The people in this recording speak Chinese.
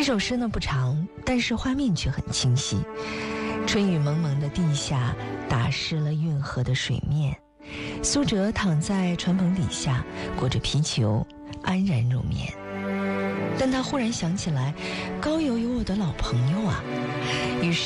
这首诗呢不长，但是画面却很清晰。春雨蒙蒙的地下打湿了运河的水面，苏辙躺在船棚底下，裹着皮裘，安然入眠。但他忽然想起来，高邮有我的老朋友啊，于是